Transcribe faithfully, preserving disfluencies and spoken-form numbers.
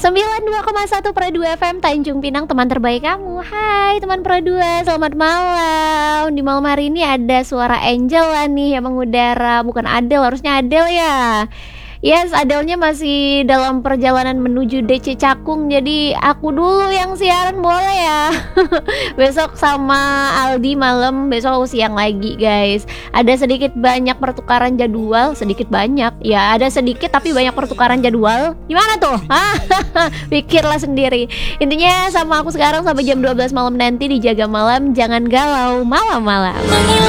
sembilan puluh dua koma satu Pro dua F M Tanjung Pinang, teman terbaik kamu. Hai teman Pro dua, selamat malam. Di malam hari ini ada suara Angel lah nih yang mengudara. Bukan Adele, harusnya Adele ya. Yes, Adelnya masih dalam perjalanan menuju D C Cakung. Jadi aku dulu yang siaran boleh ya. Besok sama Aldi malam, besok siang lagi guys. Ada sedikit banyak pertukaran jadwal. Sedikit banyak, ya ada sedikit tapi banyak pertukaran jadwal. Gimana tuh? Pikirlah sendiri. Intinya sama aku sekarang sampai jam dua belas malam nanti, dijaga malam. Jangan galau malam-malam.